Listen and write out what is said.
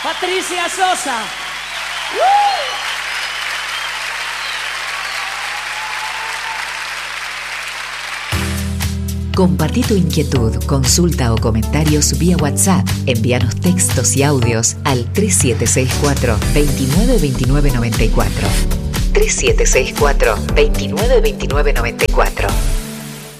Patricia Sosa. Compartí tu inquietud, consulta o comentarios vía WhatsApp. Envíanos textos y audios al 3764 29 29 94. 3764 29 29 94.